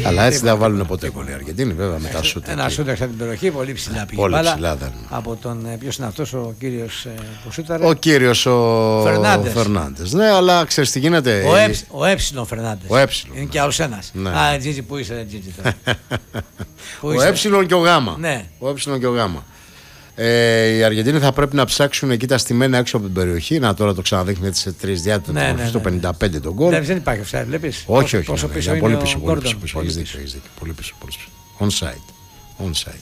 Αλλά έτσι δεν θα βάλουν ποτέ γκολ οι Αργεντίνοι, βέβαια, με τα σούτ. Ένα σούτ έξω από την περιοχή, πολύ ψηλά πήγε. Πολύ ψηλά ήταν. Από τον. Ποιος είναι αυτός ο κύριος που σούταρε? Ο κύριος ο Φερνάντες. Ναι, αλλά ξέρεις τι γίνεται. Ο Έψιλον Φερνάντες. Είναι και άλλος ένας. Α, Τζίτζι, πού είσαι, Τζίτζι τώρα. Ο Έψιλον και ο Γάμα. Ναι. Ο Έψιλον και ο Γάμα. Οι Αργεντίνοι θα πρέπει να ψάξουν εκεί τα στημένα έξω από την περιοχή. Να τώρα το ξαναδείχνει έτσι σε 3 διάρκειες στο 55 τον γκολ. Δεν υπάρχει offside, βλέπεις. Όχι, πόσο πίσω είναι πολύ πίσω. Πολύ πίσω. Πολύ πίσω. Onside.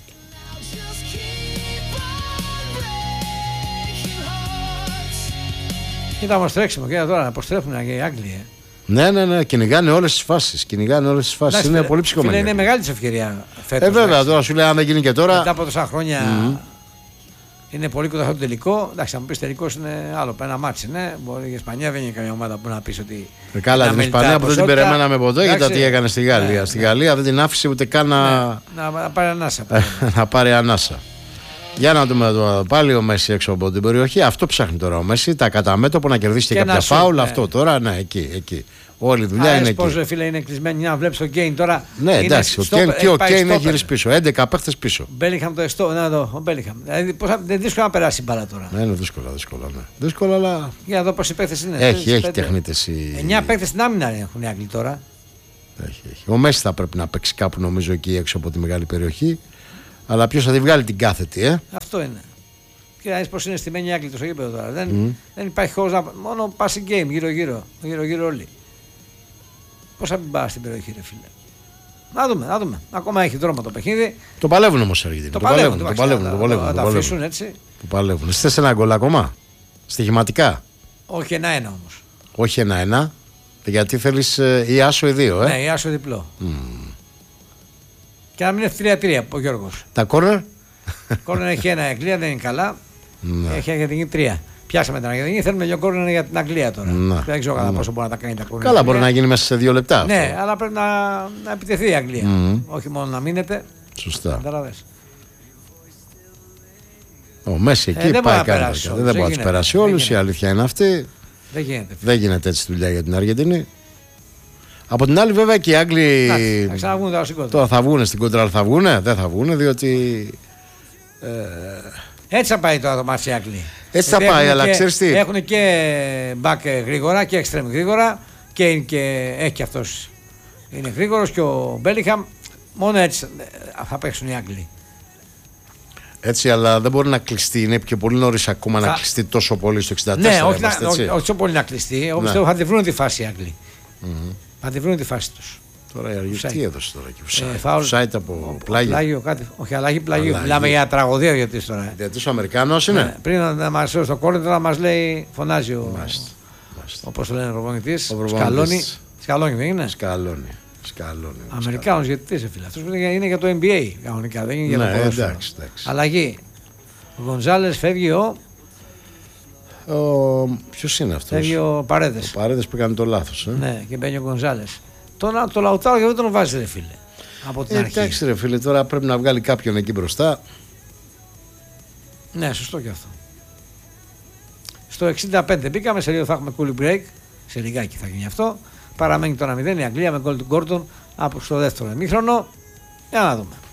Κοίτα μας τρέξιμο, κοίτα τώρα, αποστρέφουν και οι Άγγλοι. Ναι, κυνηγάνε όλες τις φάσεις. Είναι πολύ ψυχομένοι. Είναι μεγάλη της ευκαιρία φέτος. Βέβαια, τώρα σου λέει αν δεν γίνει και τώρα. Μετά από τόσα χρόνια είναι πολύ κοντά στο τελικό. Εντάξει, αν μου πεις τελικός είναι άλλο. Ένα μάτσι είναι. Μπορεί η Ισπανία δεν είναι καμία ομάδα που να πεις ότι. Καλά, την Ισπανία που δεν την περιμέναμε ποτέ, γιατί τι έκανε στη Γαλλία. Στη Γαλλία δεν την άφησε ούτε καν να πάρει ανάσα. Να πάρει ανάσα. Για να δούμε εδώ πάλι ο Μέση έξω από την περιοχή. Αυτό ψάχνει τώρα ο Μέση. Τα κατά μέτωπο να κερδίσει και κάποια φάουλ. Αυτό τώρα, ναι, εκεί. Όλη η δουλειά είναι εκεί. Πώς φίλε είναι κλεισμένοι, να βλέπεις ο Γκέιν τώρα. Ναι, εντάξει, ο Γκέιν έχει γυρίσει πίσω. 11 παίχτες πίσω. Μπέλιγχαμ το εστό, να δω, ο Μπέλιγχαμ. Δηλαδή δεν δύσκολο να περάσει η μπάλα τώρα. Ναι, είναι δύσκολα, αλλά. Για να δω πόσοι παίχτες είναι. Έχει τεχνίτες. 9 παίχτες στην άμυνα έχουν οι Άγγλοι τώρα. Έχει. Ο Μέση θα πρέπει να παίξει κάπου νομίζω εκεί έξω από τη μεγάλη περιοχή. Αλλά ποιος θα τη βγάλει την κάθετη, Αυτό είναι. Και να δεις πως είναι στημένοι οι Άγγλοι στο γήπεδο τώρα. Δεν υπάρχει χώρος να. Μόνο passing game γύρω-γύρω όλοι. Πώς θα μην πάει στην περιοχή, ρε φίλε. Να δούμε. Ακόμα έχει δρόμο το παιχνίδι. Το παλεύουν όμως οι Αργεντίνοι. Το παλεύουν. Θα τα αφήσουν έτσι. Το παλεύουν. Θες ένα γκολ ακόμα. Στοιχηματικά. Όχι 1-1 όμως. Όχι 1-1. Γιατί θέλεις ή άσο ή 2, Ναι, ή άσο διπλό. Και να μην είναι 3-3 ο Γιώργος. Τα κόρνερ. Κόρνερ έχει ένα η Αγγλία, δεν είναι καλά. Έχει Αργεντινή 3. Πιάσαμε την Αργεντινή, θέλουμε δύο κόρνερ για την Αγγλία τώρα. Δεν ξέρω καλά πόσο μπορεί να τα κάνει τα κόρνερ. Καλά, μπορεί να γίνει μέσα σε 2 λεπτά. Ναι, αλλά πρέπει να επιτεθεί η Αγγλία. Όχι μόνο να μείνετε. Σωστά. Καταλαβες. Ο Μέση εκεί πάει κάτι. Δεν μπορεί να του περάσει όλου. Η αλήθεια είναι αυτή. Δεν γίνεται έτσι δουλειά για την Αργεντινή. Από την άλλη, βέβαια και οι Άγγλοι. Τώρα θα βγουν στην κόντρα, αλλά θα βγουν. Δεν θα βγουν, διότι. Έτσι θα πάει τώρα το μάτι οι Άγγλοι. Έτσι θα πάει, αλλά ξέρεις τι. Έχουν και back γρήγορα και extreme γρήγορα. Και έχει και αυτός. Είναι γρήγορος και ο Μπέλιγχαμ. Μόνο έτσι θα παίξουν οι Άγγλοι. Έτσι, αλλά δεν μπορεί να κλειστεί. Είναι και πολύ νωρίς ακόμα να κλειστεί τόσο πολύ στο 64. Ναι, όχι τόσο πολύ να κλειστεί. Όμως θα τη βρουν τη φάση οι Άγγλοι. Θα τη βρουν τη φάση τους. Τώρα η Αργεντινή τι έδωσε τώρα εκεί. Φάουλ από πλάγιο. Όχι, αλλαγή πλαγίου. Μιλάμε για τραγωδία γιατί τώρα. Γιατί ο Αμερικάνος είναι. Πριν να μας έρθει στο κόρνερ, τώρα μας λέει, φωνάζει όπως το λένε ο προπονητής. Σκαλώνει δεν είναι. Σκαλώνει. Αμερικάνος γιατί τι είσαι φίλε. Αυτός είναι για το NBA κανονικά, δεν είναι για το ποδόσφαιρο. Αλλαγή. Ο Γκονζάλες φεύγει ποιος είναι αυτός? Φεύγει ο Παρέδες. Ο Παρέδες που έκανε το λάθος. Ναι, και μπαίνει ο Γκονζάλες. Το Λαουτάρο γιατί δεν τον βάζει ρε φίλε. Από την αρχή. Εντάξει ρε φίλε, τώρα πρέπει να βγάλει κάποιον εκεί μπροστά. Ναι, σωστό και αυτό. Στο 65 μπήκαμε, σε λίγο θα έχουμε cool break. Σε λιγάκι θα γίνει αυτό. Παραμένει το 1-0 η Αγγλία με γκολ του Γκόρντον από στο δεύτερο ημίχρονο. Για να δούμε.